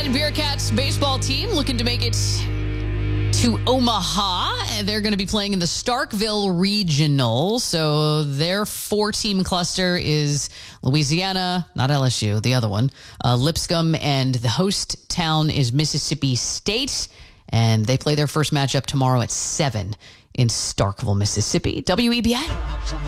Bearcats baseball team looking to make it to Omaha, and they're going to be playing in the Starkville Regional. So their 4-team cluster is Louisiana, not LSU, the other one, Lipscomb, and the host town is Mississippi State. And they play their first matchup tomorrow at 7 in Starkville, Mississippi. WEBI.